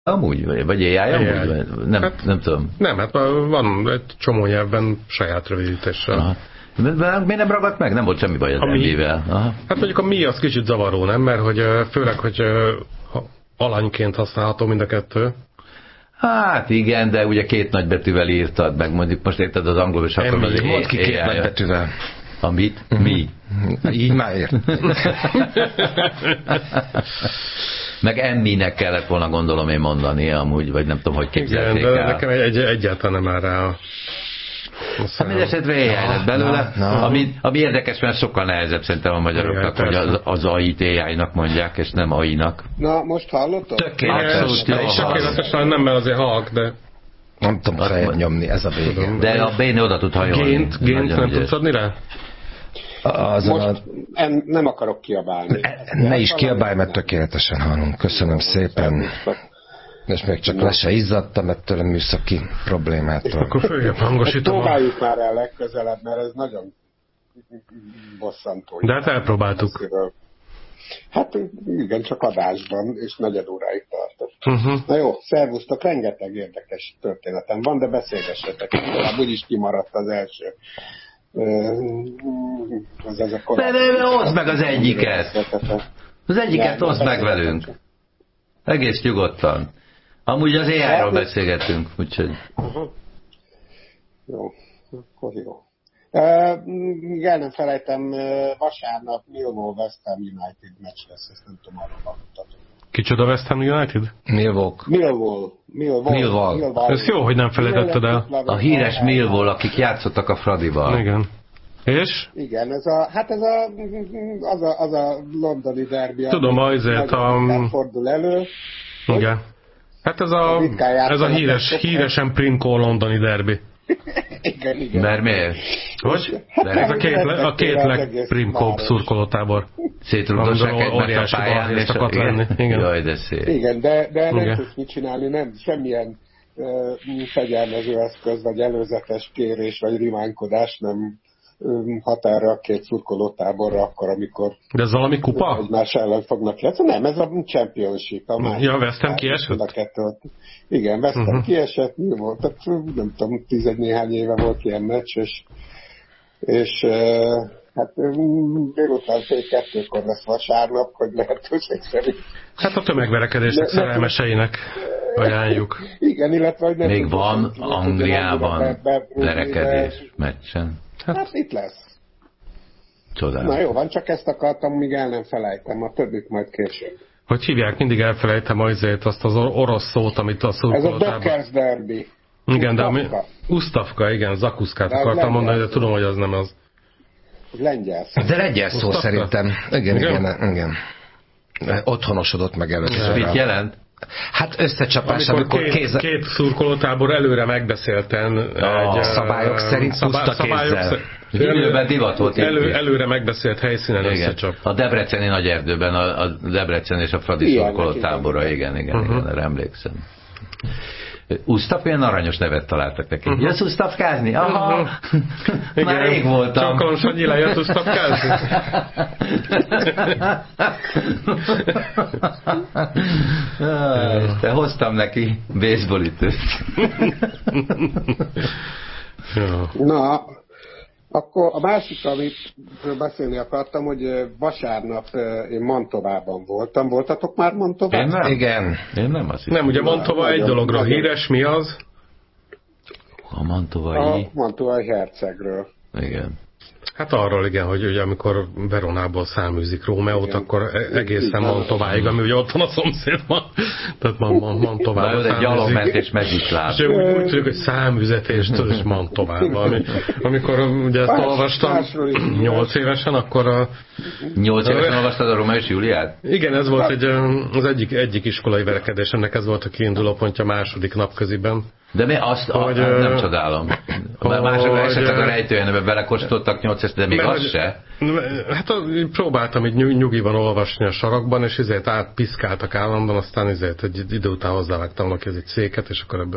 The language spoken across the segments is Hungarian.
Amúgy, vagy AI amúgy? Nem tudom. Nem, hát van egy csomó nyelvben saját rövidítéssel. Aha. Miért nem ragadt meg? Nem volt semmi baj az MB-vel. Hát mondjuk a mi az kicsit zavaró, nem? Mert hogy főleg, hogy alanyként használható mind a kettő. Hát igen, de ugye két nagybetűvel írtad meg, mondjuk most érted az angolul, és akkor az mondd ki két nagybetűvel. Amit? Mi? Így már ért. Meg emminek kellett volna, gondolom én mondani amúgy, vagy nem tudom, hogy képzelték el. Igen, de nekem egyáltalán nem áll rá a hát mindesetre AI lett belőle, ami érdekes, mert sokkal nehezebb szerintem a magyaroknak, hogy az AI-t AI-nak mondják, és nem AI-nak. Na, most hallottok? Tökéletesen nem, mert azért halk, de... Nem tudom fejed nyomni, ez a vége. De a Béni oda tud hajolni. Gént nem tudsz adni rá? Most nem akarok kiabálni. Ne is kiabálj, mert tökéletesen hallunk. Köszönöm szépen. És még csak le se izzadtam ettől a műszaki problémától. Akkor följebb hangosítom. Próbáljuk már el legközelebb, mert ez nagyon bosszantó. De hát elpróbáltuk. Hát igen, csak adásban, és negyed óráig tartott. Na jó, szervusztok, rengeteg érdekes történetem van, de beszélgessetek. Úgyis kimaradt az első. De oszd meg az egyiket. Az egyiket oszd meg velünk. Egész nyugodtan. Amúgy az AI-ról beszélgetünk, úgyhogy... Jó, akkor jó. El nem felejtem, vasárnap Millwall West Ham United meccs lesz, ezt nem tudom, arra hallottatok. Kicsoda West Ham United? Millwall. Ez jó, hogy nem felejtetted el. A híres Millwall, akik játszottak a Fradival. Igen. És? Igen, ez a londoni derbi. Tudom, azért fordul elő. Igen. Hát ez a híresen Primco londoni derbi. Igen. Mert miért? Hogy? Ez a két legprimkóbb szurkolótábor. Szétrugdossák egymást a pályán, és igen. Jaj, de szép. Igen, de nem tudsz mit csinálni, nem semmilyen fegyelmező eszköz, vagy előzetes kérés, vagy rimánkodás nem határa a két szurkolótáborra akkor, amikor... De ez valami kupa? Egymás ellen fognak játszani. Nem, ez a Championship. Ja, West Ham kiesett? Igen, West Ham kiesett, mi volt? Tehát, nem tudom, 10 néhány éve volt ilyen meccs, és hát délután 2:00 lesz vasárnap, hogy lehetőség szerint. Hát a tömegverekedések szerelmeseinek ajánljuk. Igen, illetve, hogy nem... Még van Angliában verekedés meccsen. Hát itt lesz. Csodálatos. Na jó, van, csak ezt akartam, míg el nem felejtem, a többit majd később. Hogy hívják, mindig elfelejtem azért azt az orosz szót, amit a szurkolótában... Ez a Dockers Derby. Igen, de Usztavka, igen, Zakuszkát akartam mondani, de tudom, hogy az nem az. Lengyel szó. De lengyel szó szerintem. Igen. Otthonosodott meg először. Mit jelent? Hát összecsapás, amikor két szurkolótábor előre megbeszélten egy szabályok szerint puszta kézzel. Időben divat volt. Előre megbeszélt helyszínen összecsap. A Debreceni nagy erdőben a Debrecen és a Fradi szurkolótábora, igen, erre emlékszem. Usztaf, olyan aranyos nevet találtak neki. Jössz Usztafkázni? Aha! Már rég voltam. Csókolom, Sanyi, lejössz Usztafkázni? Te hoztam neki baseballütőt. Na, akkor a másik, amit beszélni akartam, hogy vasárnap én Mantovában voltam. Voltatok már Mantovában? Én nem. Igen. Én nem azt hiszem. Nem, ugye Mantova egy dologra híres, mi az? A mantovai hercegről. Igen. Hát arról igen, hogy ugye amikor Veronából száműzik Rómeót, akkor egészen Mantováig, ami ugye ott van a szomszédban. Tehát Mantovába száműzik. Gyalogmentés Mezitláb. És úgy tudjuk, hogy száműzetést és Mantovába. Amikor ugye ezt olvastam 8 évesen, akkor 8 évesen olvastad a Rómeó és Júliát? Igen, ez volt az egyik iskolai verekedés, ennek ez volt a kiinduló pontja második napköziben. De mi azt nem csodálom. Mások esetleg a rejtőjenebe belekóstoltak 8 évet, de még az se. Hát próbáltam így nyugiban olvasni a sarokban, és átpiszkáltak állandóan, aztán egy idő után hozzávágtam neki egy széket, és akkor ebből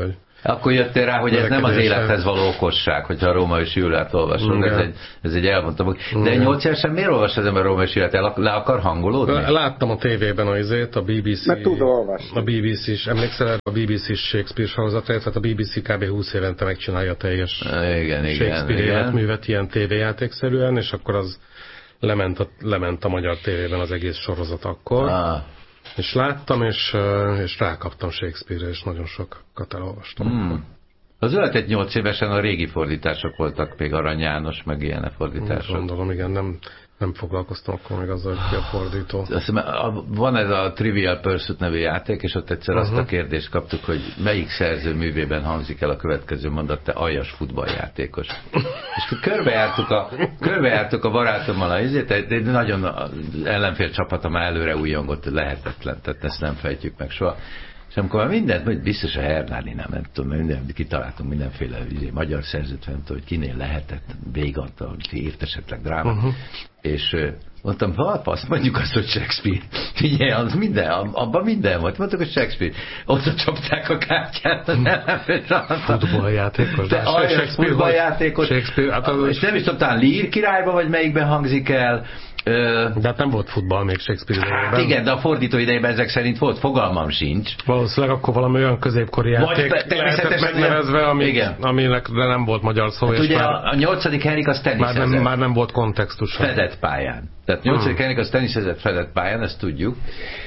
Akkor jöttél rá, hogy ez nem az élethez való okosság, hogyha a Rómeó és Júliát olvasod, ez egy elmondtam. De 8 évesen miért olvas az ember Rómeó és Júliát? Le akar hangolódni? Láttam a tévében a BBC. Mert tud olvasni. A BBC is, emlékszel, a BBC Shakespeare sorozatra, tehát a BBC kb. 20 évente megcsinálja a teljes Shakespeare életművet ilyen tévéjátékszerűen, és akkor az lement a magyar tévében az egész sorozat akkor. És láttam, és rákaptam Shakespeare-re, és nagyon sokat elolvastam. Az öletet 8 évesen a régi fordítások voltak, még Arany János, meg ilyen fordítások. Gondolom, igen, nem foglalkoztam akkor még azzal, hogy ki a fordító. Van ez a Trivial Pursuit nevű játék, és ott egyszer azt a kérdést kaptuk, hogy melyik szerző művében hangzik el a következő mondat, te aljas futballjátékos. És körbejártuk a barátommal egy nagyon ellenfél csapata már előre újongott, lehetetlen, tehát ezt nem fejtjük meg soha. És amikor már mindent, biztos a Hernádi, nem tudom, kitaláltunk mindenféle magyar szerzőt, nem tudom, hogy kinél lehetett, végadta, írt esetleg drámát. És mondtam, azt mondjuk azt, hogy Shakespeare. Figyelj, az minden, abban minden volt. Mondtuk, hogy Shakespeare. Oda csapták a kártyát. Futballjátékos. De aljas futballjátékos. És nem is tudtam, Lír királyba, vagy melyikben hangzik el. De hát nem volt futball még Shakespeare-ben. Hát igen, de a fordító idejében ezek szerint volt, fogalmam sincs. Valószínűleg akkor valami olyan középkori játék lehetett megnevezve, aminek nem volt magyar szó. Hát ugye a 8. Henrik az teniszezett. Már nem volt kontextus. Fedett pályán. Tehát 8. Henrik az teniszezett fedett pályán, ezt tudjuk.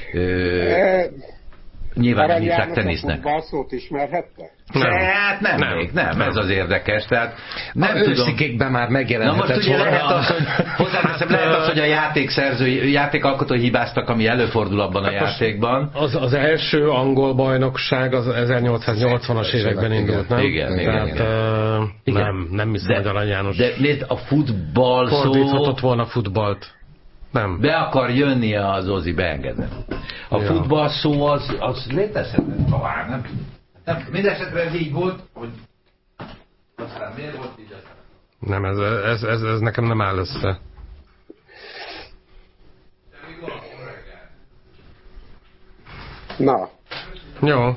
Nyilván nem hívták tenisznek. A szót ismerhette? Hát nem, ez az érdekes. Tehát nem tudom. Őszikékben már megjelenhetett. Na most ugye lehet az, hogy a játékalkotó hibáztak, ami előfordul abban a játékban. Az első angol bajnokság az 1880-as években indult, nem? Igen. Nem hiszem, hogy Arany János. De nézd, a futball szó... Fordíthatott volna futballt. Nem. Be akar jönni az Ozi, beengedem. A futball szó az létezhetett, ha már nem. Mindenesetre ez így volt, hogy aztán miért volt így? Nem, ez nekem nem áll össze. Na. Jó.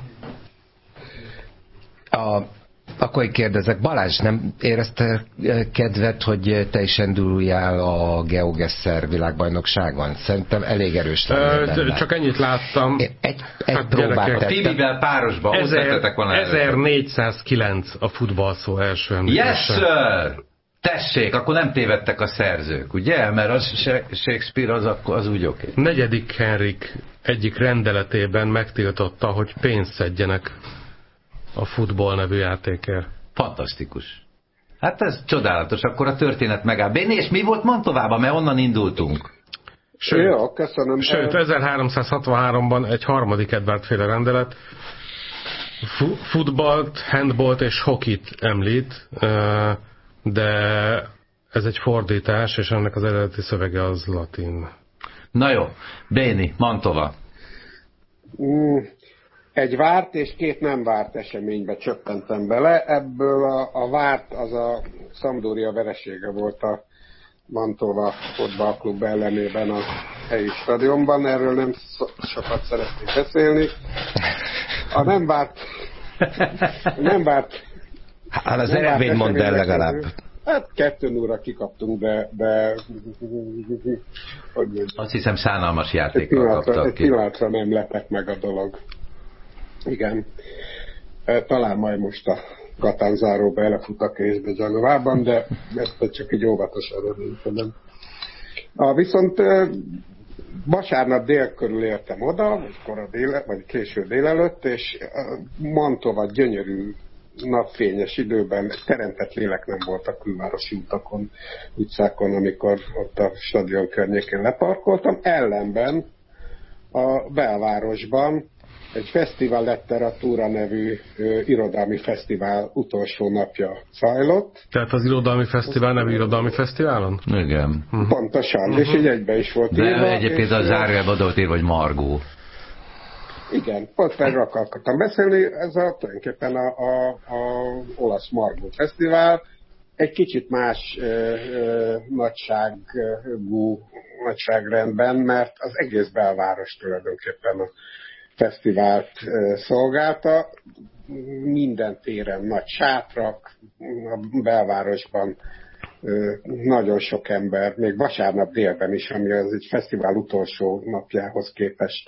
Akkor kérdezek, Balázs, nem érezte kedvet, hogy te is induljál a GeoGuessr világbajnokságon? Szerintem elég erős lenne. Csak ennyit láttam. Egy próbát tettem. Tibivel párosban, ott tettetek volna 1409 a futballszó első említése. Yes, sir! Tessék, akkor nem tévedtek a szerzők, ugye? Mert az Shakespeare az úgy oké. 4. Henrik egyik rendeletében megtiltotta, hogy pénzt szedjenek a futball nevű játékért. Fantasztikus. Hát ez csodálatos, akkor a történet megáll. Béni, és mi volt Mantovában, mert onnan indultunk? Jó, köszönöm. Sőt, 1363-ban egy 3. Edward féle rendelet futballt, handballt és hokit említ, de ez egy fordítás, és ennek az eredeti szövege az latin. Na jó, Béni, Mantova. Egy várt és 2 nem várt eseménybe csöppentem bele. Ebből a várt az a Sampdoria veresége volt a Mantova fotballklub ellenében a helyi stadionban. Erről nem sokat szeretnék beszélni. A nem várt hát az eredmény mondd el legalább. Hát 2-0-ra kikaptunk, de azt hiszem szánalmas játékkal kaptak ki. Egy pillanatra nem lepett meg a dolog. Igen. Talán majd most a Katán-záróba elefut a kézbe Gyagovában, de ezt csak így óvatosan reménykedem. Viszont vasárnap dél körül értem oda, vagy késő délelőtt, és Mantova gyönyörű napfényes időben teremtett lélek nem volt a külvárosi utakon, utcákon, amikor ott a stadion környékén leparkoltam. Ellenben a belvárosban egy Fesztivál Letteratura nevű irodalmi fesztivál utolsó napja zajlott. Tehát az irodalmi fesztivál nevű irodalmi fesztiválon? Igen. Pontosan, és így egybe is volt írva. De egyébként a zárójelben oda volt írva, hogy Margó. Igen, pont erről akartam beszélni, ez tulajdonképpen a olasz Margó Fesztivál. Egy kicsit más nagyságrendben, mert az egész belváros tulajdonképpen a fesztivált szolgálta. minden téren nagy sátrak, a belvárosban nagyon sok ember, még vasárnap délben is, ami az egy fesztivál utolsó napjához képest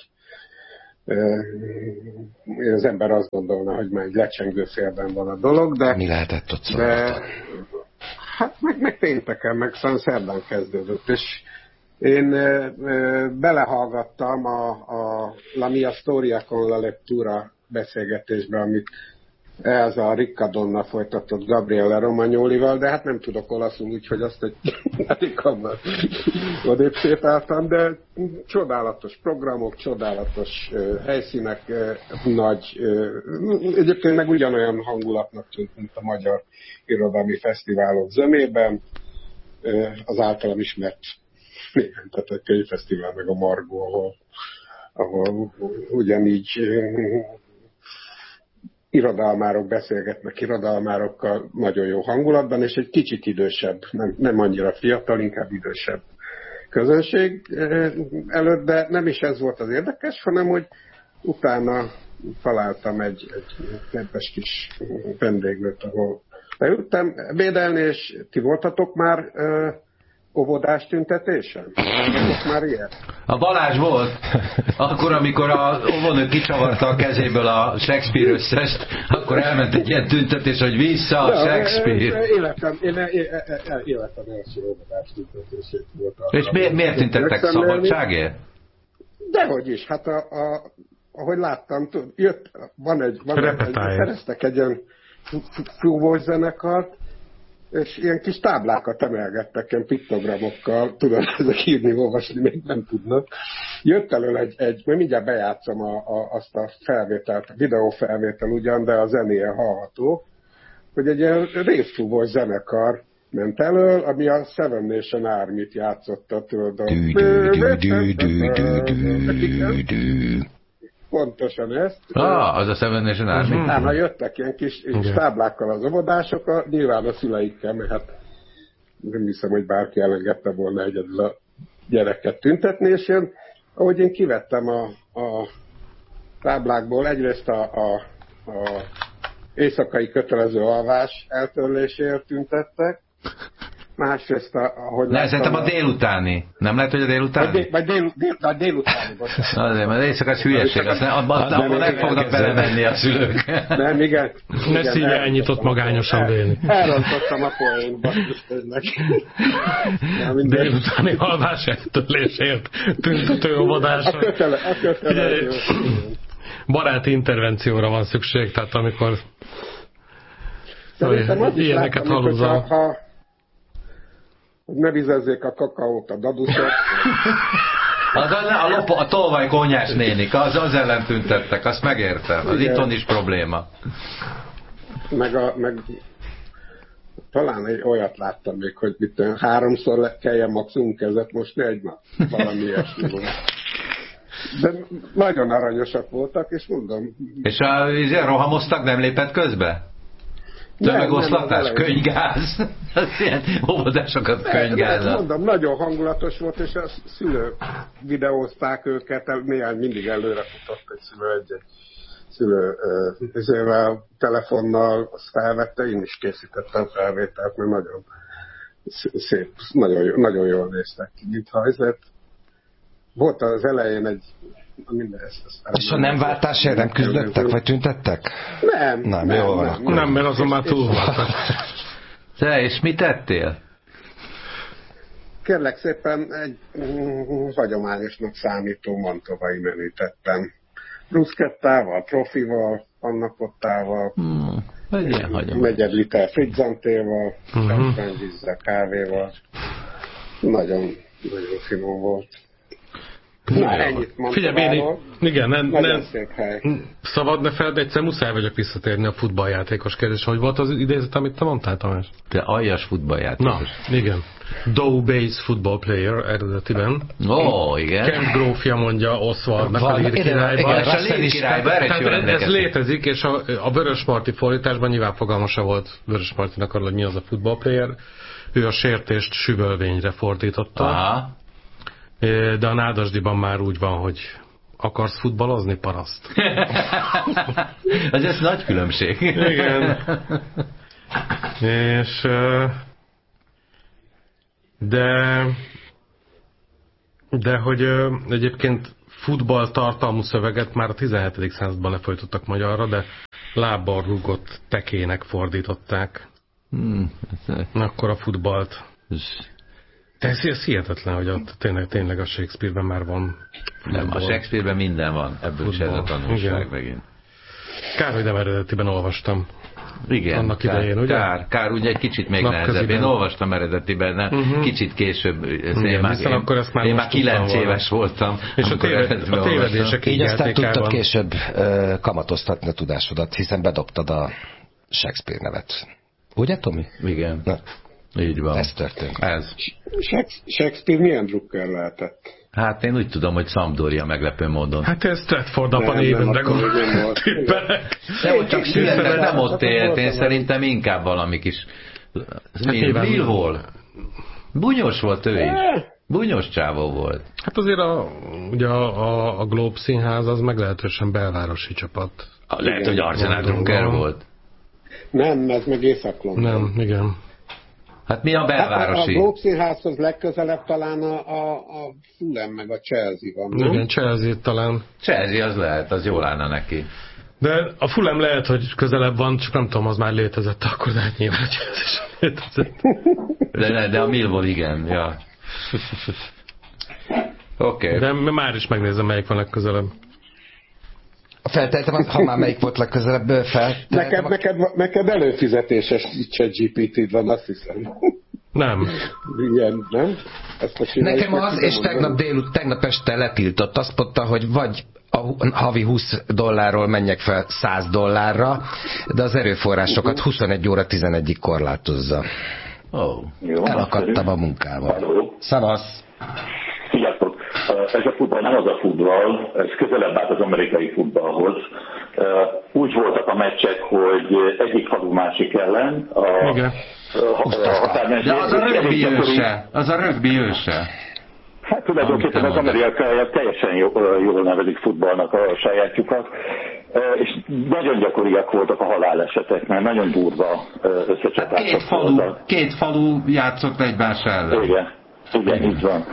az ember azt gondolna, hogy már egy lecsengő félben van a dolog, de... Mi lehetett ott szólítani? Hát meg pénteken, meg szerdán kezdődött, és én belehallgattam a La Mia Storia con la Lettura beszélgetésbe, amit ez a Riccadonna folytatott Gabriele Romagnolival, de hát nem tudok olaszul, úgyhogy azt egy abban odébb sétáltam, de csodálatos programok, csodálatos helyszínek, nagy, egyébként meg ugyanolyan hangulatnak tűnt, mint a Magyar Irodalmi Fesztiválok zömében, az általam ismert tehát a könyvfesztivál, meg a Margó, ahol ugyanígy irodalmárok beszélgetnek irodalmárokkal nagyon jó hangulatban, és egy kicsit idősebb, nem annyira fiatal, inkább idősebb közönség előtt, de nem is ez volt az érdekes, hanem hogy utána találtam egy kedves kis vendéglőt, ahol leültem ebédelni, és ti voltatok már óvodás tüntetésen? Voltatok már ilyen? A Balázs volt. Akkor, amikor a óvónő kicsavarta a kezéből a Shakespeare összest, akkor elment egy ilyen tüntetés, hogy vissza a Shakespeare. Életem első óvodás tüntetését volt. És miért tüntettek? Szabadságért? Dehogy is. Hát ahogy láttam, szereztek egy ilyen fúvós zenekart, és ilyen kis táblákat emelgettek, ilyen piktogramokkal, tudod, ezek írni, olvasni még nem tudnak. Jött elől mert mindjárt bejátszom azt a felvételt, a videófelvétel ugyan, de a zenéje hallható, hogy egy ilyen révfúvós zenekar ment elől, ami a Seven Nation Army-t játszotta, tudod. Pontosan ezt. Az a Seven Nation Army. Utána jöttek ilyen kis táblákkal az óvodások, nyilván a szüleikkel, mert hát nem hiszem, hogy bárki elengedte volna egyedül a gyereket tüntetni, és én, ahogy én kivettem a táblákból, egyrészt a éjszakai kötelező alvás eltörléséért tüntettek, másrészt, ahogy szerintem a délutáni. Nem lehet, hogy a délutáni? Vagy délutáni, bocsánat. Azért, mert éjszaka az hülyeség. Abban nem fognak belemenni a szülők. Nem, igen. Ne szívja ennyitott magányosan délni. Elrontottam a poénba. Délutáni alvás eltörlésért tüntető óvodás. A kötelező. Baráti intervencióra van szükség, tehát amikor ilyeneket hallozol. Hogy ne vizezzék a kakaót a daduszok. A tolvaj konyás nénik, az ellen tüntettek, azt megértem. Az itthon is probléma. Meg talán egy olyat láttam még, hogy mit 3-szor kelljen maximum kezet mosni egy nap. Valami ilyesmi volt. De nagyon aranyosak voltak, és mondom. És rohamoztak, nem lépett közbe? Tömegoszlatás, könygáz. Ilyen óvodásokat könygázzal. Mondom, nagyon hangulatos volt, és a szülők videózták őket, néhány mindig előre futott egy szülő ezével telefonnal, azt felvette, én is készítettem felvételt, mert nagyon szép, nagyon jól néztek ki, mintha ezért volt az elején egy és ha nem váltásért nem küzdöttek, vagy tüntettek? Nem, mert azon már túl voltak. Te, és mit tettél? Kérlek szépen egy hagyományosnak számító mantovai menüt tettem. Bruschettával, profival, pannakottával, negyed liter frizzantéval, champagne-vízzel, kávéval. Nagyon finom volt. Ennyit mondtam. Figyelj, igen, nagyon szép hely. Szabad ne feled, egyszer muszáj vagyok visszatérni a futballjátékos kérdés. Hogy volt az idézet, amit te mondtál, Tamás? Te aljas futballjátékos. Na, igen. Dow Base football player eredetiben. Igen. Kent grófja mondja Oswaldnak a Lír királyban. Ez létezik, és a Vörösmarty fordításban nyilván fogalmasa volt Vörösmartynak arról, hogy mi az a football player. Ő a sértést süvölvényre fordította. Aha. De a Nádasdyban már úgy van, hogy Akarsz futballozni, paraszt? Ez nagy különbség. Igen. És de hogy egyébként futball tartalmú szöveget már a 17. században lefolytottak magyarra, de lábbal rúgott tekének fordították. Akkor a futballt. De ez hihetetlen, hogy ott tényleg a Shakespeare-ben már van futball. Nem, a Shakespeare-ben minden van, ebből se ez a tanulság megint. Kár, hogy nem eredetiben olvastam. Igen, annak idején, ugye? Kár, ugye egy kicsit még nehezebb. Én olvastam eredetiben, kicsit később. Én már 9 éves voltam. És a tévedések így aztán tudtad később kamatoztatni a tudásodat, hiszen bedobtad a Shakespeare nevet. Ugye, Tomi? Igen. Na. Így van. Ez történt. Shakespeare milyen drukker lehetett? Hát én úgy tudom, hogy Sampdoria meglepő módon. Hát ez Stratford-apa néven, de tippelek. Nem, csak született, nem ott élt. Én szerintem inkább valami kis... Millwall. Bunyos volt ő is. Bunyos csávó volt. Hát azért ugye a Globe Színház az meglehetősen belvárosi csapat. Lehet, hogy Arsenal drunker volt. Nem, ez meg Észak-London. Nem, igen. Hát mi a belvárosi? Hát a Globe Színházhoz legközelebb talán a Fulham meg a Chelsea van, nem? Igen, Chelsea talán. Chelsea az lehet, az jól állna neki. De a Fulham lehet, hogy közelebb van, csak nem tudom, az már létezett akkor, de hát nyilván a Chelsea sem létezett. De a Millwall igen, ja. Oké. De már is megnézem, melyik van legközelebb. Feltehetem, ha már melyik volt legközelebb Neked előfizetéses ChatGPT-d van, azt hiszem. Nem. Igen, nem? Nekem az, és tegnap este letiltott. Azt mondta, hogy vagy a havi $20 menjek fel $100, de az erőforrásokat 21 óra 11-ig korlátozza. Elakadtam a munkával. Szavasz! Sziasztok! Ez a futball nem az a futball, ez közelebb állt az amerikai futballhoz. Úgy voltak a meccsek, hogy egyik falu másik ellen. De az a rögbi őse. Az a rögbi őse. Hát tulajdonképpen az amerikaiak teljesen jól nevezik futballnak a sajátjukat. És nagyon gyakoriak voltak a halálesetek, mert nagyon durva összecsapások voltak. Két falu játszott egymás ellen. Igen, így van.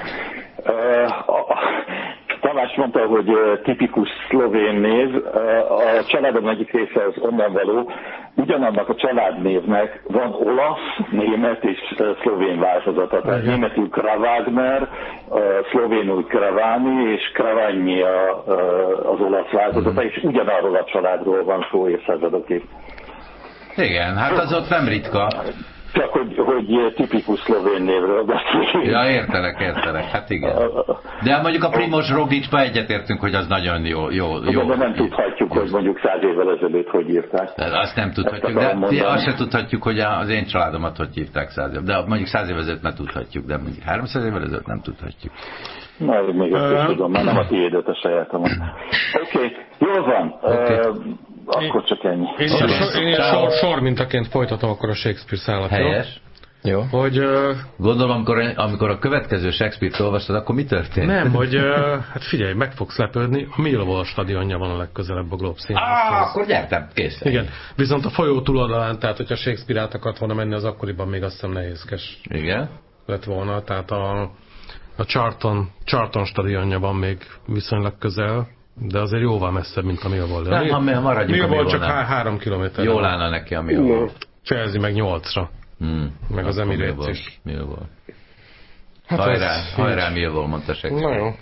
Tamás mondta, hogy tipikus szlovén név. A családom egyik része az onnan való. Ugyanannak a családnévnek van olasz, német és szlovén változata. Tehát németül Kravagner, szlovénul Kravani és Kravannyi az olasz változata, és ugyanarról a családról van szó évszázadokig. Igen, hát az ott nem ritka. Csak hogy tipikus szlovén névről beszélünk. Ja, értelek, hát igen. De mondjuk a Primož Rogličba egyetértünk, hogy az nagyon jó. De nem tudhatjuk, hogy mondjuk 100 évvel ezelőtt hogy írták. De azt nem tudhatjuk, de azt se tudhatjuk, hogy az én családomat hogy hívták 100 évvel. De mondjuk 100 évvel ezelőtt már tudhatjuk, de mondjuk 300 évvel ezelőtt nem tudhatjuk. Na, még ezt tudom, mert nem a tiédet, a sajátomat. Oké, jól van. Akkor csak ennyi. Én sor mintaként folytatom akkor a Shakespeare szállat. Helyes. Jó. Hogy, gondolom, amikor a következő Shakespeare-t olvastad, akkor mi történt? Nem, hogy hát figyelj, meg fogsz lepődni, a Millwall stadionja van a legközelebb a Globe Színházhoz. Akkor gyertem, készen. Igen, viszont a folyó túloldalán, tehát hogyha Shakespeare át akart volna menni, az akkoriban még azt hiszem nehézkes. Igen. Lett volna, tehát a Charlton stadionja van még viszonylag közel, de azért jóval messzebb, mint a Millwall. Nem, maradjunk a Millwall csak 3 kilométer. Jól állna neki a Millwall. Chelsea meg 8-ra. Meg az Emirates is. Millwall. Hát hajrá Millwall, mondta Shakespeare. Na jó.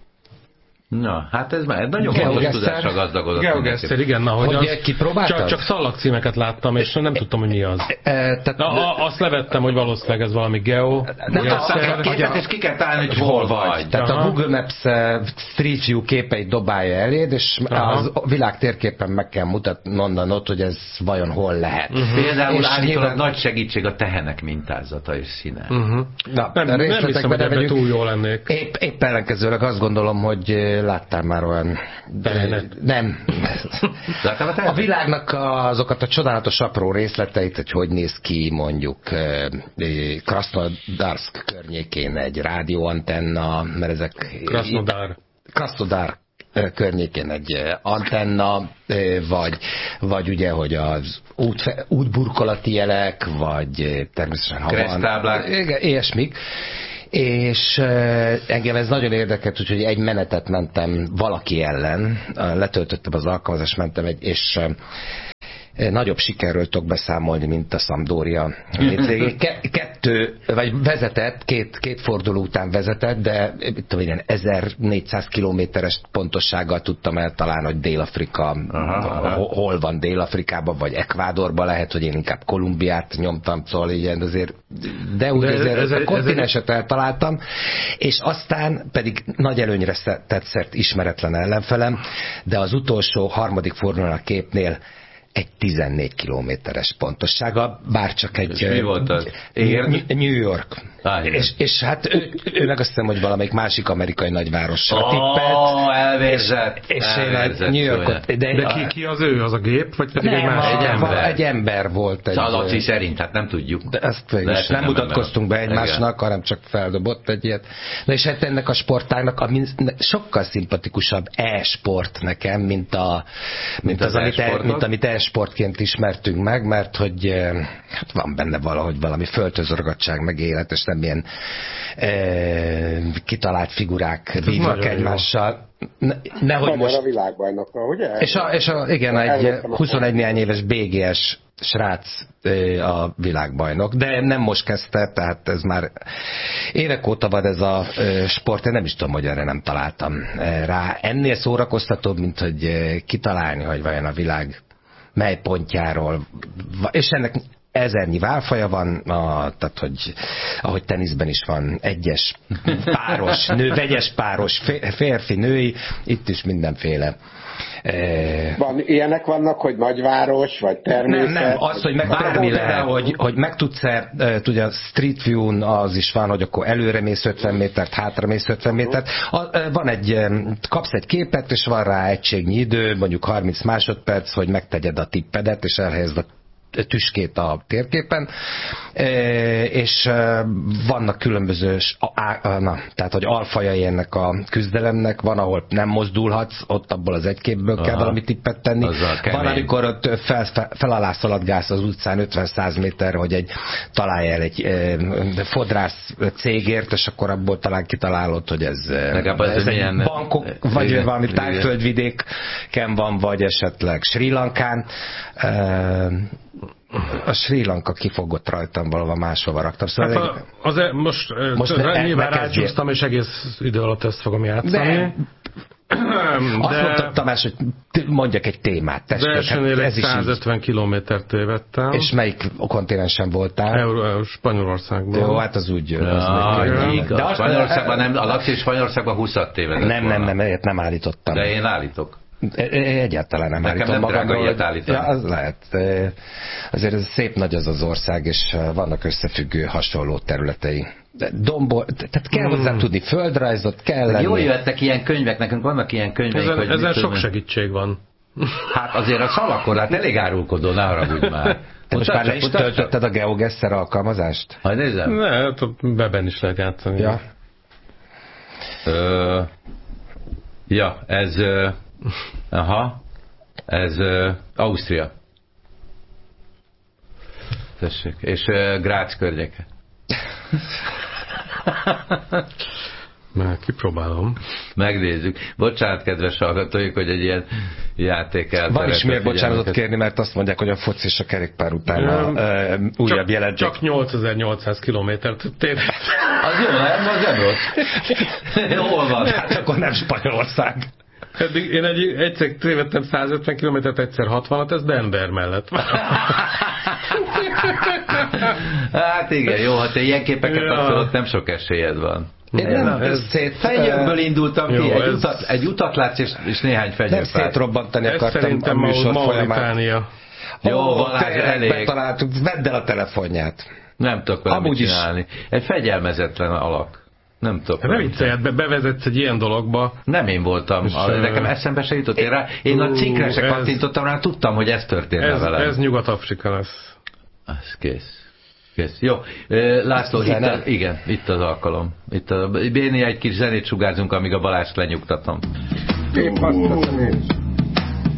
Na, hát ez már nagyon fontos tudásra gazdagodott. GeoGuessr, igen, hogy kipróbáltad? Csak szalagcímeket láttam, és nem tudtam, hogy mi az. Azt levettem, hogy valószínűleg ez valami geo. És ki kell találni, hogy hol vagy. Tehát a Google Maps Street View képeit dobálja eléd, és a világ térképen meg kell mutatnod, hogy ez vajon hol lehet. Például állítólag nagy segítség a tehenek mintázata és színe. Nem hiszem, hogy ebben túl jól lennék. Épp ellenkezőleg azt gondolom, hogy láttál már olyan... Nem. A világnak azokat a csodálatos apró részleteit, hogy néz ki mondjuk Krasnodarsk környékén egy rádióantenna, mert ezek... Krasnodar. környékén egy antenna, vagy ugye, hogy az útburkolati jelek, vagy természetesen ha keresztáblák. Igen, ilyesmik. És engem ez nagyon érdekelt, úgyhogy egy menetet mentem valaki ellen, letöltöttem az alkalmazást, mentem és nagyobb sikerről tudok beszámolni, mint a Sampdoria. Két forduló után vezetett, de tudom, 1400 kilométeres pontossággal tudtam eltalálni, hogy Dél-Afrika, hol van Dél-Afrikában, vagy Ekvádorban, lehet, hogy én inkább Kolumbiát nyomtam, szóval ilyen azért, de úgy azért a kontinenset eltaláltam, és aztán pedig nagy előnyre tett szert ismeretlen ellenfelem, de az utolsó harmadik fordulón a képnél egy 14 kilométeres pontossága, bárcsak egy... Mi volt az? New York. És hát ő meg azt hiszem, hogy valamelyik másik amerikai nagyvárosra tippelt. Elvérzett. És én New Yorkot... De ki az ő? Az a gép? Vagy pedig egy ember volt. A Laci szerint, hát nem tudjuk. De ezt is nem mutatkoztunk be egymásnak, hanem csak feldobott egy ilyet. Na és hát ennek a sportágnak sokkal szimpatikusabb e-sport nekem, mint amit e-sportként ismertünk meg, mert hogy hát van benne valahogy valami földhözorgatság, meg élet, és nem ilyen kitalált figurák vívnak egymással. Nehogy most... a világbajnokra, ugye? Igen, egy 21 néhány éves BGS srác a világbajnok, de nem most kezdte, tehát ez már évek óta van ez a sport, én nem is tudom, hogy erre nem találtam rá. Ennél szórakoztatóbb, mint hogy kitalálni, hogy vajon a világ mely pontjáról, és ennek ezernyi válfaja van, tehát hogy ahogy teniszben is van egyes páros, vegyes páros, férfi, női, itt is mindenféle. Ilyenek vannak, hogy nagyváros, vagy természet? Nem, az, hogy bármi lehet, hogy meg tudsz-e, ugye a Street View-n az is van, hogy akkor előre mész 50 métert, hátra mész 50 métert. Van kapsz egy képet, és van rá egységnyi idő, mondjuk 30 másodperc, hogy megtegyed a tippedet, és elhelyezd a tüskét a térképen, és vannak különböző, tehát hogy alfajai ennek a küzdelemnek, van, ahol nem mozdulhatsz, ott abból az egy képből kell valami tippet tenni. Van, amikor ott fel-alá szaladgálsz az utcán 50-100 méter, hogy találj el egy fodrász cégért, és akkor abból talán kitalálod, hogy ez egy bankok, vagy valami tájföldvidéken van, vagy esetleg Sri Lankán. A Sri Lanka kifogott rajtam, valahol máshova raktam. Szóval most nyilván rácsúsztam, és egész idő alatt ezt fogom játszani. Azt mondta Tamás, hogy mondjak egy témát. Az elsőnél egy 150 kilométert tévedtem. És melyik kontinensen voltál? Spanyolországban. Jó, hát az úgy jön. De Spanyolországban nem, a Laci Spanyolországban 20-at tévedett. Nem állítottam. De én állítok. Egyáltalán nem állítom magamról. Ja, az lehet. Azért ez szép nagy az ország, és vannak összefüggő hasonló területei. Tehát kell hozzá tudni földrajzot, kell lenni. Jól jöttek ilyen könyvek, nekünk vannak ilyen könyvek. Ezen sok segítség van. Hát azért a szalakor, hát elég árulkodó, ne haragudj már. Te most már le is töltötted a GeoGuessr alkalmazást? Majd nézem. Ne, webben is lehet játszani. Ja. Ja, ez... ez Ausztria. Tessék. És Grác környéke. Kipróbálom. Megnézzük. Bocsánat, kedves hallgatóik, hogy egy ilyen játék elterett. Van is miért bocsánatot kérni, mert azt mondják, hogy a foci és a kerékpár után újabb jelentség. Csak 8800 kilométert tér. Az jó, nem rossz. Hol van? Hát akkor nem Spanyolország. Eddig én egyszer tévedtem 150 kilométert, egyszer 60-at, ez Denver mellett. Hát igen, jó, ha te ilyen képeket adsz, nem sok esélyed van. Fegyőkből indultam ki, egy utat látsz, és néhány fegyőpárt. Nem szétrobbantani akartam a műsor folyamán. Jó, Balázs, elég. Betaláltuk, vedd el a telefonját. Nem tudok vele mit csinálni. Egy fegyelmezetlen alak. Nem tudok. Nem vicceljet, bevezetsz egy ilyen dologba. Nem én voltam. Nekem eszembe se jutott. Én a cikkre se kattintottam rá, tudtam, hogy ez történne velem. Ez Nyugat-Afrika lesz. Az kész. Jó. László, itt az alkalom. Béni egy kis zenét sugárzunk, amíg a Balást lenyugtatom. Épp azt teszem én is.